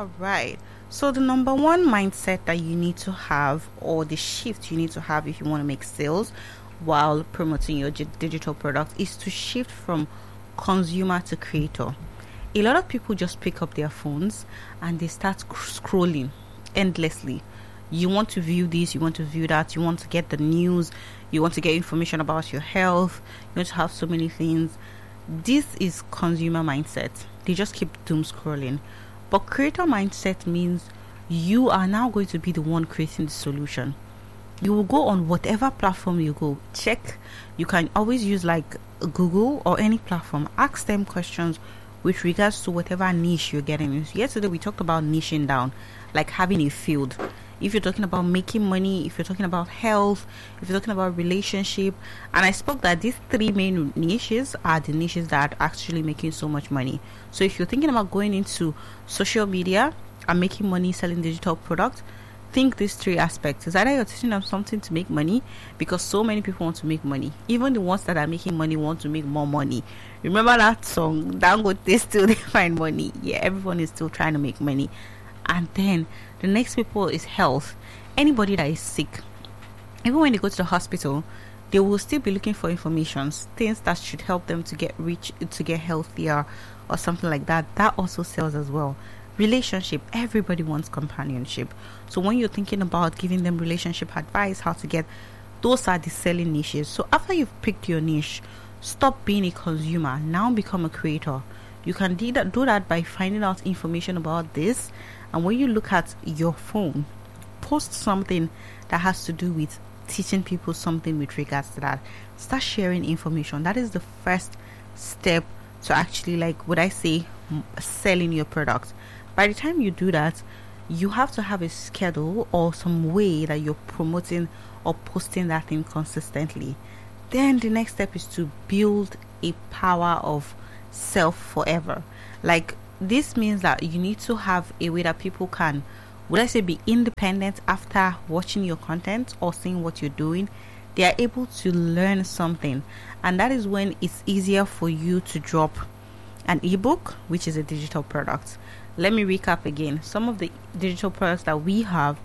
All right. So the number one mindset that you need to have, or the shift you need to have if you want to make sales while promoting your digital product, is to shift from consumer to creator. A lot of people just pick up their phones and they start scrolling endlessly. You want to view this, you want to view that, you want to get the news, you want to get information about your health, you want to have so many things. This is consumer mindset. They just keep doom scrolling. But creator mindset means you are now going to be the one creating the solution. You will go on whatever platform you go, check. You can always use like Google or any platform. Ask them questions with regards to whatever niche you're getting. Yesterday we talked about niching down, like having a field. If you're talking about making money, if you're talking about health, if you're talking about relationship, and I spoke that these three main niches are the niches that are actually making so much money. So if you're thinking about going into social media and making money selling digital products, think these three aspects. Is either you're teaching them something to make money, because so many people want to make money. Even the ones that are making money want to make more money. Remember that song, Dangote still they find money. Yeah, everyone is still trying to make money. And then the next people is health. Anybody that is sick, even when they go to the hospital, they will still be looking for information, things that should help them to get rich, to get healthier, or something like that. That also sells as well. Relationship, everybody wants companionship. So when you're thinking about giving them relationship advice, how to get, those are the selling niches. So after you've picked your niche, stop being a consumer, now become a creator. You can do that by finding out information about this, and when you look at your phone, post something that has to do with teaching people something with regards to that. Start sharing information. That is the first step to actually, like, would I say, selling your product. By the time you do that, you have to have a schedule or some way that you're promoting or posting that thing consistently. Then the next step is to build a power of self forever. Like, this means that you need to have a way that people can, would I say, be independent after watching your content or seeing what you're doing. They are able to learn something, and that is when it's easier for you to drop an ebook, which is a digital product. Let me recap again. Some of the digital products that we have: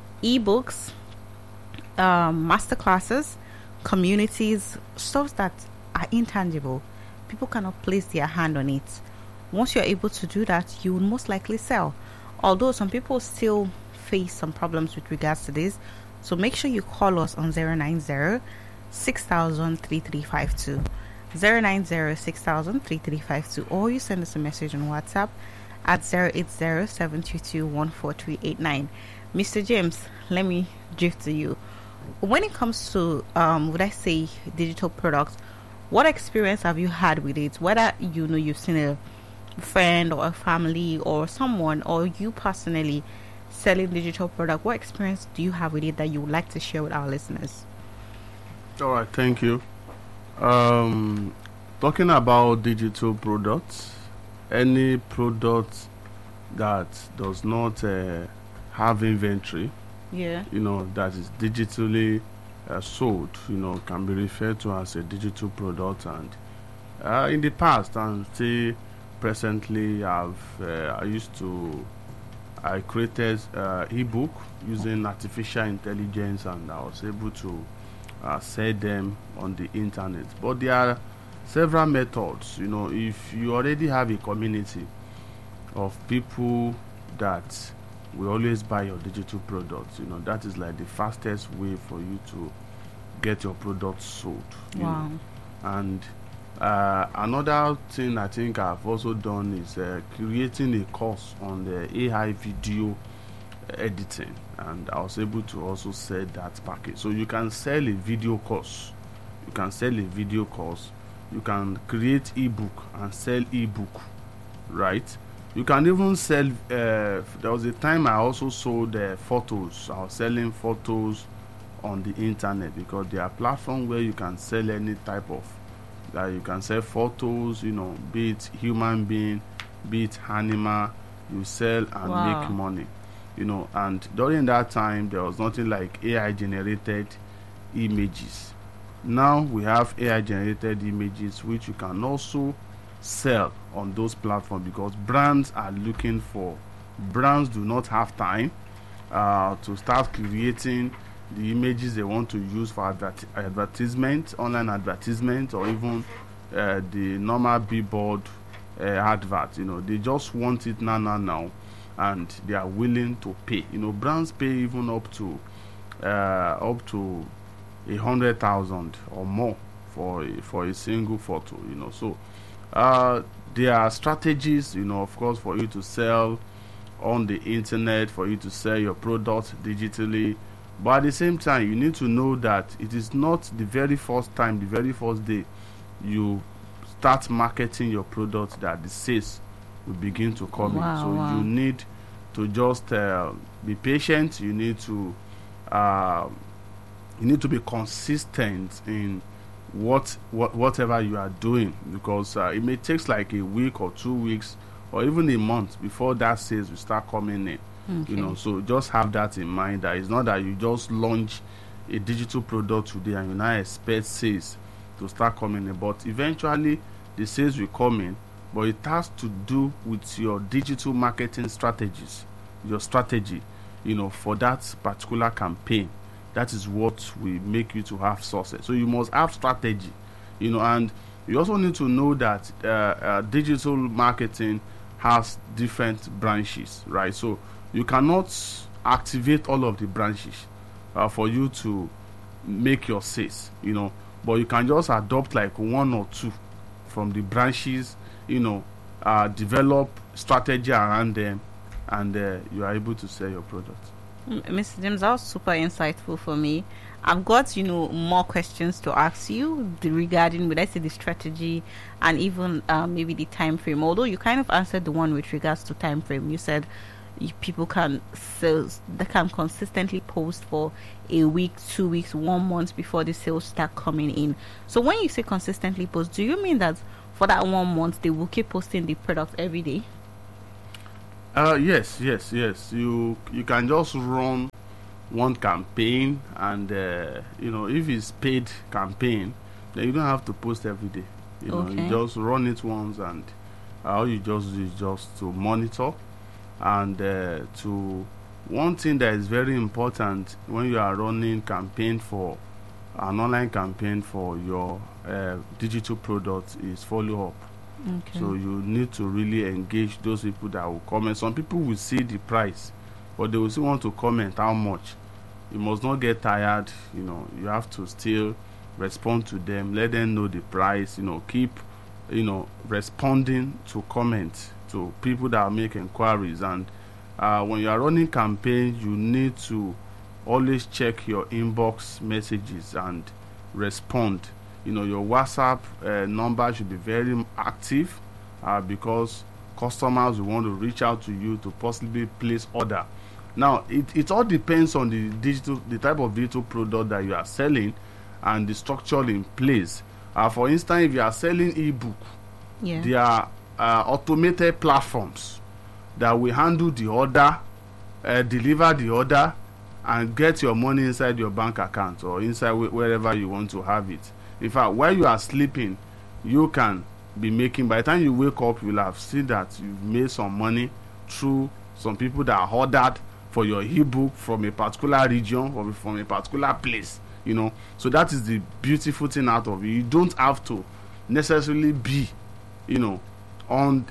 ebooks, masterclasses, communities, stuff that are intangible. People cannot place their hand on it. Once you're able to do that, you will most likely sell. Although some people still face some problems with regards to this, so make sure you call us on 090 6000 3352, 090 6000 3352, or you send us a message on WhatsApp at 080 722 14389. Mr. James, let me drift to you. When it comes to would I say digital products, what experience have you had with it? Whether you've seen a friend or a family or someone, or you personally selling digital product, what experience do you have with it that you would like to share with our listeners? All right, thank you. Talking about digital products, any product that does not have inventory, that is digitally sold, can be referred to as a digital product. And in the past and still presently, I created ebook using artificial intelligence, and I was able to sell them on the internet. But there are several methods. If you already have a community of people that will always buy your digital products, that is like the fastest way for you to get your products sold. Wow. And another thing I think I've also done is creating a course on the AI video editing, and I was able to also sell that package. So you can sell a video course, you can create ebook and sell ebook, right? You can even sell there was a time I also sold photos. I was selling photos on the internet, because there are platforms where you can sell any type of, you can sell photos, be it human being, be it animal, you sell and make money, and during that time there was nothing like AI generated images. Now we have AI generated images which you can also sell on those platforms, because brands are looking for brands do not have time to start creating the images they want to use for advertisement, online advertisement, or even the normal billboard advert. They just want it now, and they are willing to pay. Brands pay even up to 100,000 or more for a single photo. So there are strategies, of course, for you to sell on the internet, for you to sell your product digitally. But at the same time, you need to know that it is not the very first time, the very first day you start marketing your product that the sales will begin to come in. So you need to just be patient. You need to be consistent in whatever you are doing, because it may take like a week or 2 weeks or even a month before that sales will start coming in. Okay. So just have that in mind, that it's not that you just launch a digital product today and you now expect sales to start coming in, but eventually the sales will come in. But it has to do with your digital marketing strategies, your strategy, for that particular campaign. That is what will make you to have success. So you must have strategy, and you also need to know that digital marketing has different branches, right? So you cannot activate all of the branches for you to make your sales, but you can just adopt like one or two from the branches, develop strategy around them, and you are able to sell your product. Mr. James, that was super insightful for me. I've got, more questions to ask you regarding, would I say, the strategy and even maybe the time frame. Although you kind of answered the one with regards to time frame. You said people can they can consistently post for a week, 2 weeks, 1 month before the sales start coming in. So when you say consistently post, do you mean that for that 1 month they will keep posting the product every day? Yes. You can just run one campaign, and if it's paid campaign, then you don't have to post every day. Okay. You just run it once, and all you just do is just to monitor. And to one thing that is very important when you are running campaign for an online campaign for your digital product is follow up. Okay. So you need to really engage those people that will comment. Some people will see the price, but they will still want to comment how much. You must not get tired. You have to still respond to them, let them know the price. Keep responding to comments to people that make inquiries. And when you are running campaigns, you need to always check your inbox messages and respond. Your WhatsApp number should be very active, because customers will want to reach out to you to possibly place order. Now, it all depends on the type of digital product that you are selling and the structure in place. For instance, if you are selling ebook, there are automated platforms that will handle the order, deliver the order, and get your money inside your bank account or inside wherever you want to have it. In fact, while you are sleeping, you can be making, by the time you wake up, you'll have seen that you've made some money through some people that ordered for your ebook from a particular region or from a particular place. So that is the beautiful thing out of it. You don't have to necessarily be on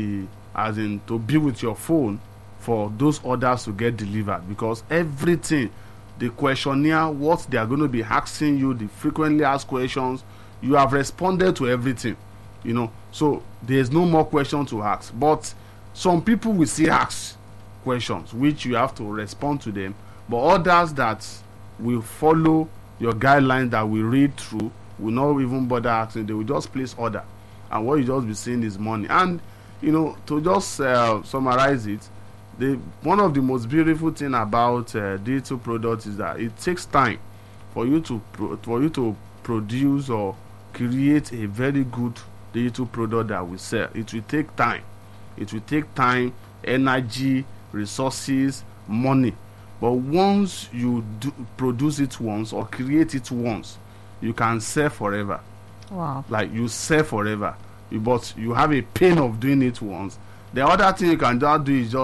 to be with your phone for those orders to get delivered, because everything, the questionnaire, what they are going to be asking you, the frequently asked questions, you have responded to everything. So there's no more question to ask. But some people will still ask questions, which you have to respond to them. But others that will follow your guidelines, that will read through, will not even bother asking. They will just place order, and what you just be seeing is money. And to just summarize it, one of the most beautiful thing about digital products is that it takes time for you to produce or create a very good digital product that will sell. It will take time. It will take time, energy, resources, money. But once you produce it once or create it once, you can sell forever. Wow. Like you sell forever. But you have a pain of doing it once. The other thing you can do is just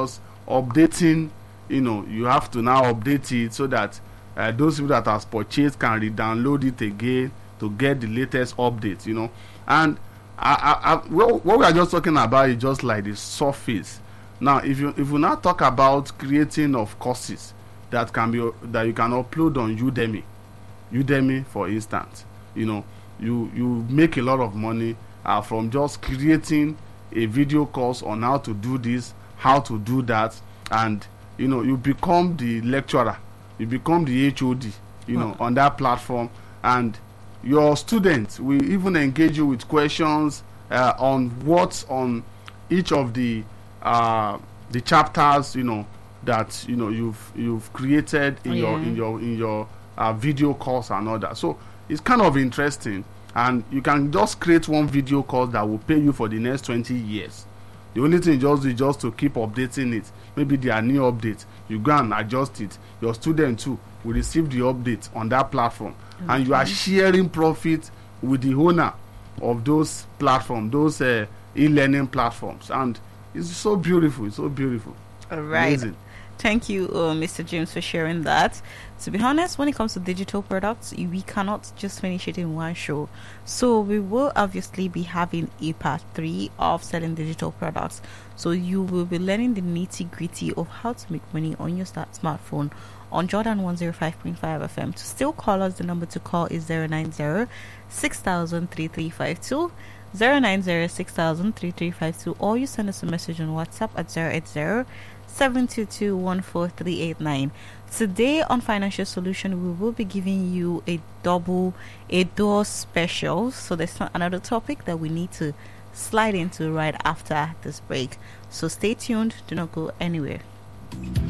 updating, you have to now update it so that those people that has purchased can re-download it again to get the latest updates, and what we are just talking about is just like the surface. Now if you now talk about creating of courses that you can upload on Udemy for instance, you make a lot of money from just creating a video course on how to do this, how to do that, and you become the lecturer, you become the HOD, on that platform, and your students will even engage you with questions on each of the chapters, that you've created in your video course and all that. So it's kind of interesting, and you can just create one video course that will pay you for the next 20 years. The only thing is just to keep updating it. Maybe there are new updates, you go and adjust it. Your student too will receive the update on that platform, and you are sharing profit with the owner of those platforms, those e-learning platforms, and it's so beautiful. All right. Amazing. Thank you, Mr. James, for sharing that. To be honest, when it comes to digital products, we cannot just finish it in one show. So we will obviously be having a part 3 of selling digital products. So you will be learning the nitty-gritty of how to make money on your smartphone on Jordan 105.5 FM. To still call us, the number to call is 090 6000 3352. 09060003352, or you send us a message on WhatsApp at 080-722-14389. Today on Financial Solution, we will be giving you a door special. So there's another topic that we need to slide into right after this break. So stay tuned, do not go anywhere.